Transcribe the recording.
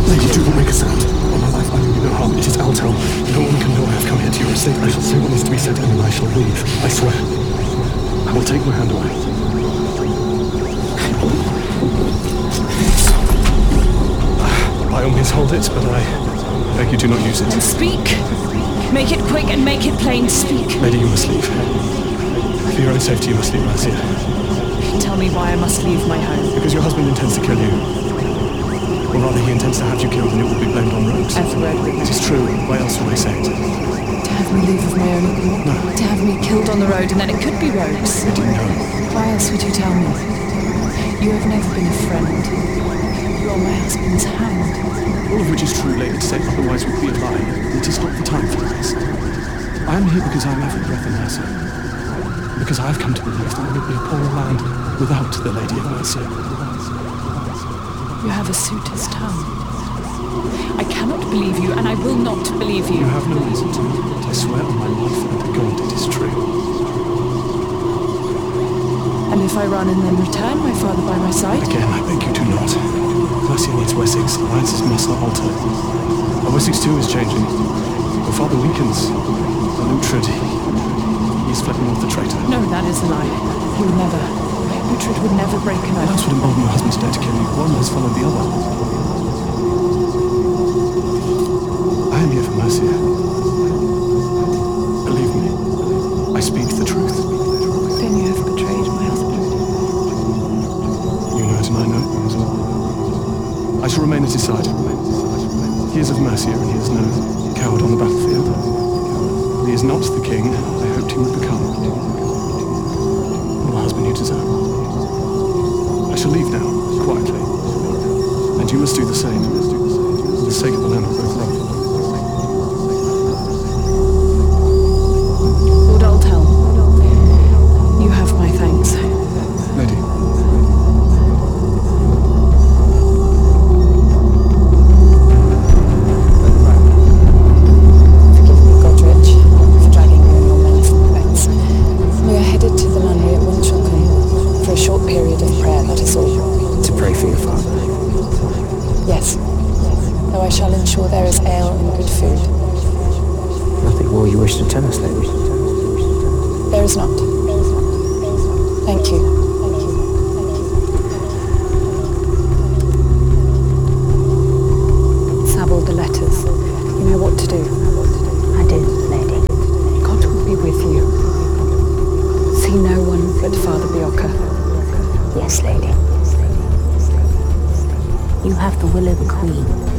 Lady, do not make a sound. On my life, I mean you no harm. It is our town. No one can know I have come here to your estate. I shall say what needs to be said, and then I shall leave. I swear. I will take my hand away. By all means, hold it, but I beg you do not use it. And speak. Make it quick and make it plain. Speak. Lady, you must leave. For your own safety, you must leave Mercia. Tell me why I must leave my home. Because your husband intends to kill you. Or rather, he intends to have you killed and it will be blamed on rogues. Ethelred would It is true. Why else would I say it? To have me leave of my own accord? No. To have me killed on the road and then it could be rogues? Lady, no. Why else would you tell me? You have never been a friend. You are my husband's hand. All of which is true, Lady. To say otherwise would be a lie. It is not the time for this. I am here because I am every breath in Mercia. Because I have come to believe that it would be a poorer land without the Lady of Mercia. You have a suitor's tongue. I cannot believe you, and I will not believe you. You have no reason to, but I swear on my life and God it is true. And if I run and then return, my father by my side? Again, I beg you do not. Mercia needs Wessex. Alliances must not alter. And Wessex too is changing. Your father weakens. And Uhtred, he is flipping off the traitor. No, that is a lie. He would never. Uhtred would never break an What oath. else would embolden your husband's dare to kill you? One has followed the other. I am here for Mercia. Believe me, I speak the truth. Then you have betrayed my husband. You know it and I know it as well. I shall remain at his side. He is of Mercia and he is no coward on the battlefield. He is not the king I hoped he would become. Or the husband you deserve. I shall leave now, quietly. And you must do the same, for the sake of the land we both love. Lord Aldhelm, you have my thanks. Lady. Forgive me, Godrich, for dragging you and your men from the beds. We are headed to the nunnery at Winchilcombe for a short period of prayer, that is all. To pray for your father. Yes, though I shall ensure there is ale and good food. Nothing more you wish to tell us, lady? There is not. Thank you. Sabble the letters. You know what to do. I do, lady. God will be with you. See no one but Father Bioka. Yes, lady. You have the will of the Queen.